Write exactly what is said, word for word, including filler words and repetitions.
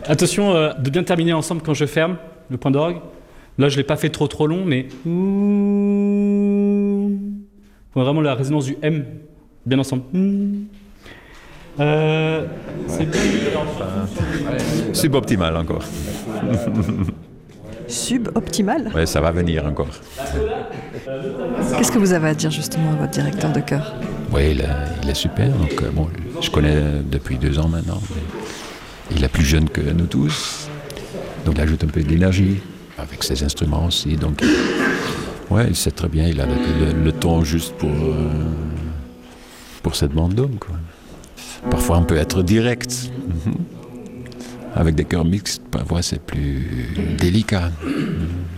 Attention euh, de bien terminer ensemble quand je ferme le point d'orgue. Là, je ne l'ai pas fait trop trop long, mais... Faut vraiment la résonance du M bien ensemble. Euh, c'est bien. Suboptimal encore. Suboptimal ? Oui, ça va venir encore. Qu'est-ce que vous avez à dire justement à votre directeur de chœur ? Oui, il, a, il est super. Donc, euh, bon, je connais depuis deux ans maintenant. Il est plus jeune que nous tous. Donc il ajoute un peu d'énergie avec ses instruments aussi. Donc, ouais, il sait très bien. Il a le, le, le ton juste pour, euh, pour cette bande d'hommes, quoi. Parfois, on peut être direct. Mm-hmm. Avec des chœurs mixtes, parfois, c'est plus délicat. Mm-hmm.